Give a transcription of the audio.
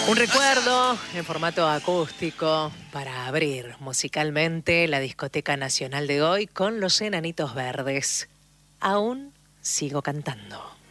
Un recuerdo en formato acústico para abrir musicalmente la Discoteca Nacional de hoy con los Enanitos Verdes. Aún sigo cantando.